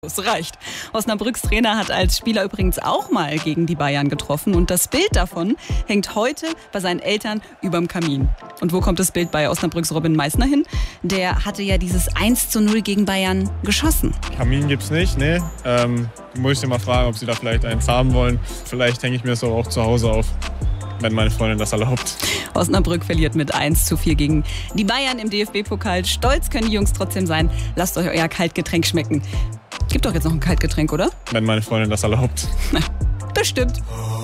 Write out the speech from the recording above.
Es reicht. Osnabrücks Trainer hat als Spieler übrigens auch mal gegen die Bayern getroffen und das Bild davon hängt heute bei seinen Eltern überm Kamin. Und wo kommt das Bild bei Osnabrücks Robin Meissner hin? Der hatte ja dieses 1:0 gegen Bayern geschossen. Kamin gibt's nicht, ne? Muss ich dir mal fragen, ob sie da vielleicht eins haben wollen. Vielleicht hänge ich mir das auch zu Hause auf, wenn meine Freundin das erlaubt. Osnabrück verliert mit 1:4 gegen die Bayern im DFB-Pokal. Stolz können die Jungs trotzdem sein. Lasst euch euer Kaltgetränk schmecken. Gibt doch jetzt noch ein Kaltgetränk, oder? Wenn meine Freundin das erlaubt. Bestimmt.